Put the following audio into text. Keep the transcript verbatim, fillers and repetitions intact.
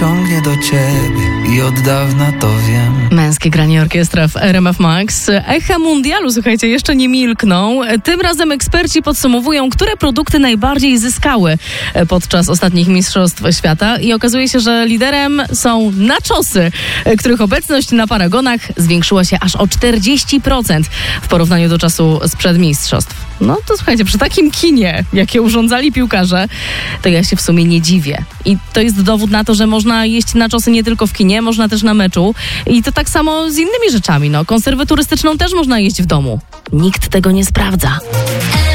ciągnie do ciebie i od dawna to wiem. Męskie granie orkiestra w R M F Max. Echa mundialu, słuchajcie, jeszcze nie milkną. Tym razem eksperci podsumowują, które produkty najbardziej zyskały podczas ostatnich mistrzostw świata i okazuje się, że liderem są nachosy, których obecność na paragonach zwiększyła się aż o czterdzieści procent w porównaniu do czasu sprzed mistrzostw. No to słuchajcie, przy takim kinie, jakie urządzali piłkarze, to ja się w sumie nie dziwię. I to jest dowód na to, że można jeść nachosy nie tylko w kinie, można też na meczu. I to tak samo z innymi rzeczami. No, konserwę turystyczną też można jeść w domu. Nikt tego nie sprawdza.